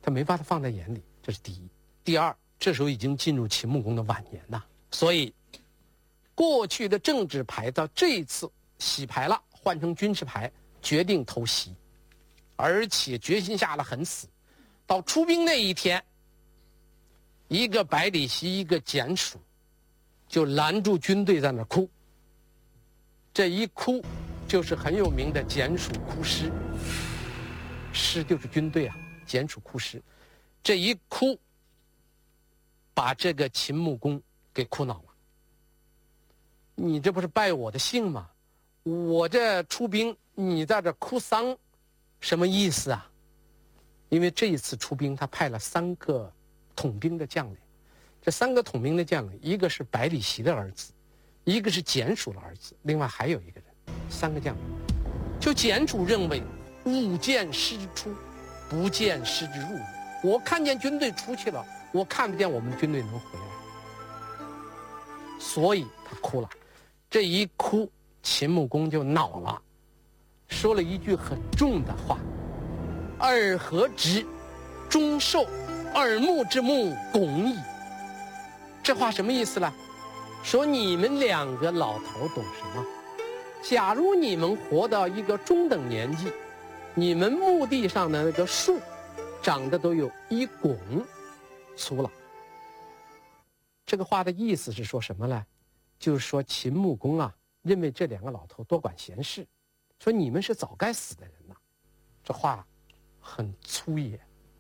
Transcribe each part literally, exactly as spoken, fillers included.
他没把它放在眼里，这是第一。第二，这时候已经进入秦穆公的晚年了，所以过去的政治牌到这一次洗牌了，换成军事牌，决定偷袭，而且决心下了很死。到出兵那一天，一个百里奚，一个简属，就拦住军队在那哭。这一哭，就是很有名的简属哭诗。诗就是军队啊，简属哭诗。这一哭，把这个秦穆公给哭恼了。你这不是败我的兴吗？我这出兵，你在这哭丧，什么意思啊？因为这一次出兵，他派了三个统兵的将领。这三个统兵的将领，一个是百里奚的儿子，一个是简属的儿子，另外还有一个人，三个将领。就简属认为，勿见师之出，不见师之入。我看见军队出去了，我看不见我们军队能回来，所以他哭了。这一哭，秦穆公就恼了，说了一句很重的话：“尔何直，终寿，耳目之目，拱矣。”这话什么意思呢？说你们两个老头懂什么？假如你们活到一个中等年纪，你们墓地上的那个树长得都有一拱粗了。这个话的意思是说什么呢？就是说秦穆公啊，认为这两个老头多管闲事，说你们是早该死的人呐。这话很粗野。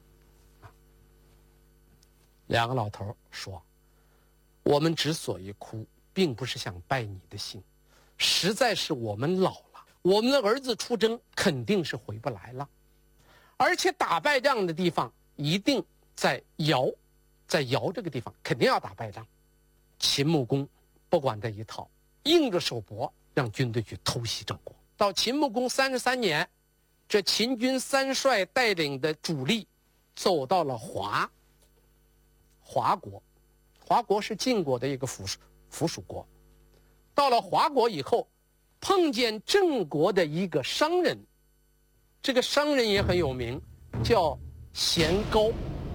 两个老头说，我们之所以哭，并不是想败你的兴，实在是我们老了，我们的儿子出征肯定是回不来了，而且打败仗的地方一定在尧，在尧这个地方肯定要打败仗。秦穆公不管这一套，硬着手搏让军队去偷袭郑国。到秦穆公三十三年，这秦军三帅带领的主力走到了华华国。华国是晋国的一个附属附属国。到了华国以后，碰见郑国的一个商人，这个商人也很有名，叫咸高。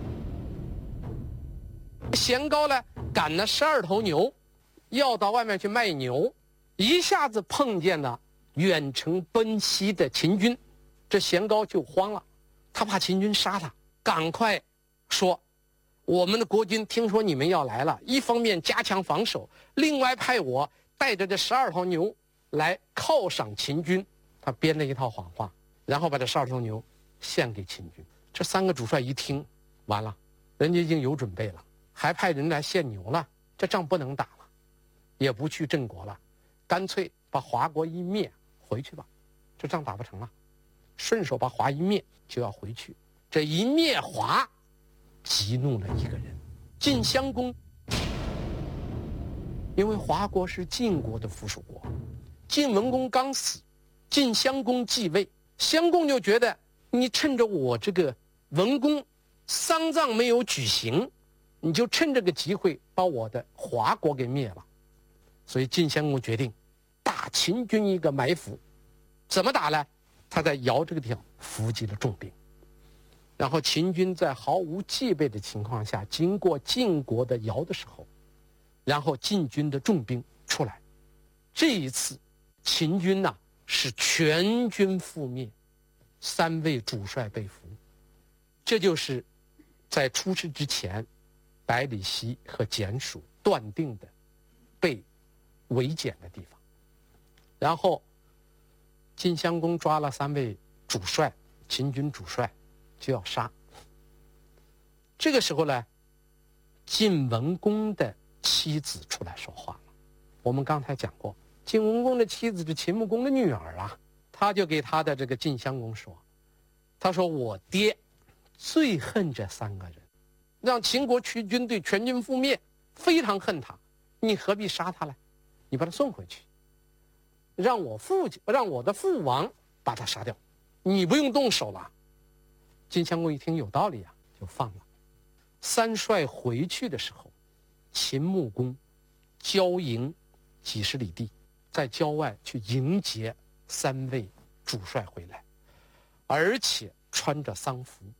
咸高呢，赶了十二头牛，要到外面去卖牛，一下子碰见了远程奔袭的秦军，这咸高就慌了，他怕秦军杀他，赶快说，我们的国军听说你们要来了，一方面加强防守，另外派我带着这十二头牛来犒赏秦军。他编了一套谎话，然后把这十二头牛献给秦军。这三个主帅一听，完了，人家已经有准备了，还派人来献牛了，这仗不能打了，也不去郑国了，干脆把华国一灭，回去吧，这仗打不成了，顺手把华一灭，就要回去。这一灭华，激怒了一个人，晋襄公。因为华国是晋国的附属国，晋文公刚死，晋襄公继位，襄公就觉得你趁着我这个文公丧葬没有举行，你就趁这个机会把我的华国给灭了。所以晋襄公决定打秦军一个埋伏。怎么打呢？他在尧这个地方伏击了重兵，然后秦军在毫无戒备的情况下经过晋国的尧的时候，然后晋军的重兵出来。这一次秦军呐、啊、是全军覆灭，三位主帅被俘。这就是在出师之前百里奚和简属断定的被围歼的地方。然后晋襄公抓了三位主帅，秦军主帅就要杀。这个时候呢，晋文公的妻子出来说话了。我们刚才讲过，晋文公的妻子是秦穆公的女儿啊，他就给他的这个晋襄公说，他说我爹最恨这三个人，让秦国区军队全军覆灭，非常恨他，你何必杀他呢？你把他送回去，让我父亲让我的父王把他杀掉，你不用动手了。晋襄公一听有道理啊，就放了。三帅回去的时候，秦穆公郊迎几十里地，在郊外去迎接三位主帅回来，而且穿着丧服，